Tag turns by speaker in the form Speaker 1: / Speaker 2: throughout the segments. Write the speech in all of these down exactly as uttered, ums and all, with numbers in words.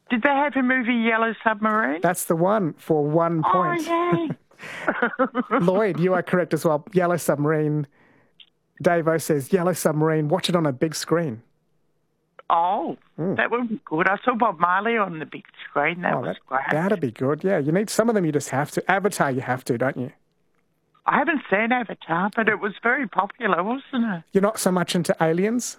Speaker 1: Did they have a movie, Yellow Submarine?
Speaker 2: That's the one for one point.
Speaker 1: Oh, yay.
Speaker 2: Lloyd, you are correct as well. Yellow Submarine. Dave O says, Yellow Submarine, watch it on a big screen.
Speaker 1: Oh, mm. that would be good. I saw Bob Marley on the big screen. That
Speaker 2: oh,
Speaker 1: was
Speaker 2: that,
Speaker 1: great.
Speaker 2: That'd be good, yeah. You need some of them you just have to. Avatar you have to, don't you?
Speaker 1: I haven't seen Avatar, but it was very popular, wasn't it?
Speaker 2: You're not so much into aliens?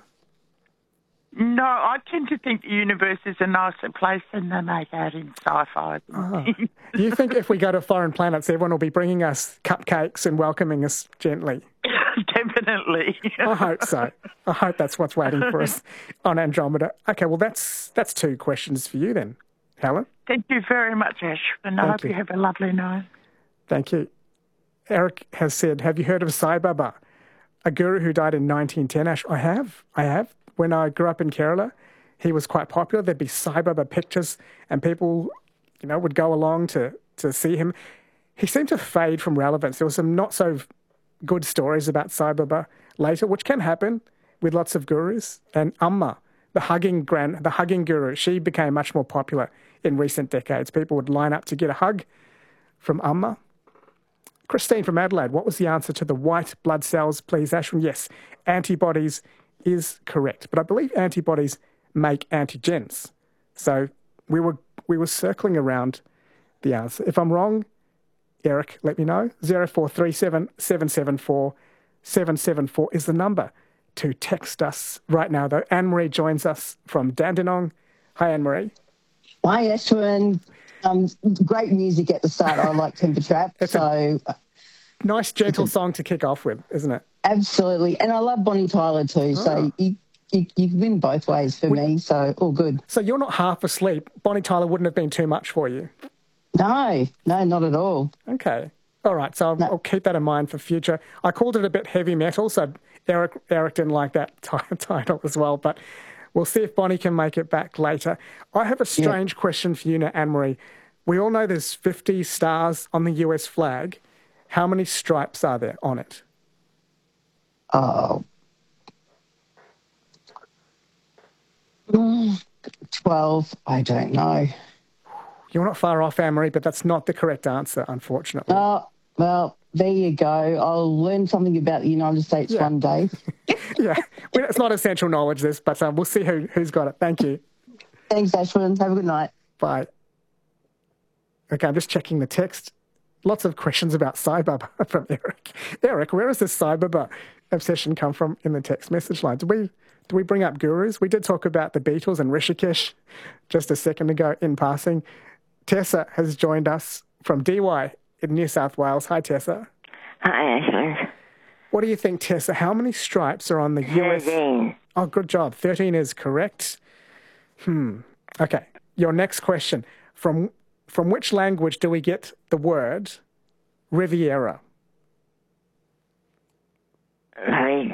Speaker 1: No, I tend to think the universe is a nicer place than they make out in sci-fi.
Speaker 2: Oh. You think if we go to foreign planets, everyone will be bringing us cupcakes and welcoming us gently?
Speaker 1: Definitely.
Speaker 2: I hope so. I hope that's what's waiting for us on Andromeda. Okay, well, that's that's two questions for you then, Helen.
Speaker 1: Thank you very much, Ash, and I hope you. you have a lovely night.
Speaker 2: Thank you. Eric has said, have you heard of Sai Baba, a guru who died in nineteen ten? Ash, I have. I have. When I grew up in Kerala, he was quite popular. There'd be Sai Baba pictures and people, you know, would go along to, to see him. He seemed to fade from relevance. There were some not so good stories about Sai Baba later, which can happen with lots of gurus. And Amma, the hugging grand, the hugging guru, she became much more popular in recent decades. People would line up to get a hug from Amma. Christine from Adelaide, what was the answer to the white blood cells, please, Ashwin? Yes, antibodies is correct, but I believe antibodies make antigens. So we were we were circling around the answer. If I'm wrong, Eric, let me know. zero four three seven, seven seven four, seven seven four is the number to text us right now, though. Anne-Marie joins us from Dandenong. Hi, Anne-Marie.
Speaker 3: Hi, Ashwin. Um, great music at the start. I like Timber Trap.
Speaker 2: It's
Speaker 3: so
Speaker 2: a nice, gentle song to kick off with, isn't it?
Speaker 3: Absolutely. And I love Bonnie Tyler too. Oh. So you, you, you win both ways for we, me. So all good.
Speaker 2: So you're not half asleep. Bonnie Tyler wouldn't have been too much for you.
Speaker 3: No, no, not at all.
Speaker 2: Okay. All right. So I'll, no. I'll keep that in mind for future. I called it a bit heavy metal. So Eric, Eric didn't like that t- title as well. But we'll see if Bonnie can make it back later. I have a strange yeah. question for you now, Anne-Marie. We all know there's fifty stars on the U S flag. How many stripes are there on it?
Speaker 3: Oh, twelve, I don't know.
Speaker 2: You're not far off, Anne-Marie, but that's not the correct answer, unfortunately.
Speaker 3: Oh, well, there you go. I'll learn something about the United States
Speaker 2: yeah.
Speaker 3: one day.
Speaker 2: yeah, well, it's not essential knowledge, this, but um, we'll see who, who's got it. Thank you.
Speaker 3: Thanks, Ashwin. Have a good night.
Speaker 2: Bye. Okay, I'm just checking the text. Lots of questions about Sai Baba from Eric. Eric, where does this Sai Baba obsession come from in the text message line? Did we, did we bring up gurus? We did talk about the Beatles and Rishikesh just a second ago in passing. Tessa has joined us from D Y in New South Wales. Hi, Tessa.
Speaker 4: Hi, Ashwin.
Speaker 2: What do you think, Tessa? How many stripes are on the U S?
Speaker 4: thirteen.
Speaker 2: Oh, good job. thirteen is correct. Hmm. Okay. Your next question. From from which language do we get the word Riviera?
Speaker 4: Right.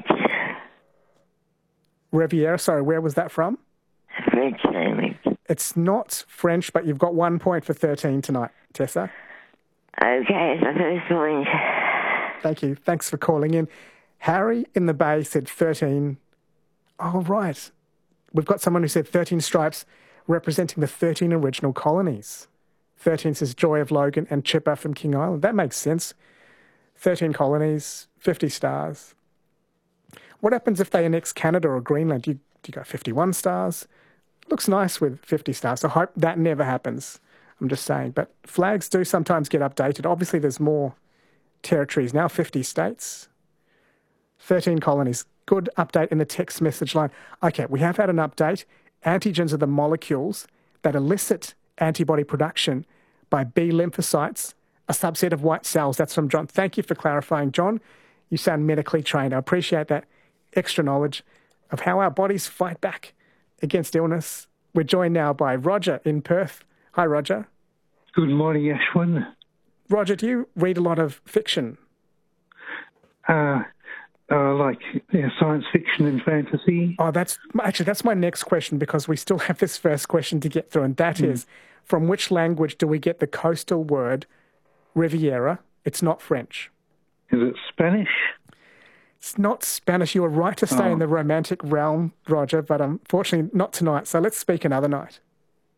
Speaker 2: Riviera, sorry, where was that from?
Speaker 4: French language.
Speaker 2: It's not French, but you've got one point for thirteen tonight, Tessa.
Speaker 4: Okay, so first point.
Speaker 2: Thank you. Thanks for calling in. Harry in the Bay said thirteen. Oh, right. We've got someone who said thirteen stripes representing the thirteen original colonies. thirteen says Joy of Logan and Chipper from King Island. That makes sense. thirteen colonies, fifty stars. What happens if they annex Canada or Greenland? Do you, do you go fifty-one stars? Looks nice with fifty stars. I hope that never happens. I'm just saying. But flags do sometimes get updated. Obviously, there's more territories now, fifty states, thirteen colonies. Good update in the text message line. Okay, we have had an update. Antigens are the molecules that elicit antibody production by B lymphocytes, a subset of white cells. That's from John. Thank you for clarifying, John. You sound medically trained. I appreciate that extra knowledge of how our bodies fight back against illness. We're joined now by Roger in Perth. Hi, Roger.
Speaker 5: Good morning, Ashwin.
Speaker 2: Roger, do you read a lot of fiction?
Speaker 5: Uh, uh, like yeah, science fiction and fantasy.
Speaker 2: Oh, that's actually, that's my next question, because we still have this first question to get through, and that mm. is, from which language do we get the coastal word Riviera? It's not French.
Speaker 5: Is it Spanish?
Speaker 2: It's not Spanish. You were right to stay oh. in the romantic realm, Roger, but unfortunately not tonight. So let's speak another night.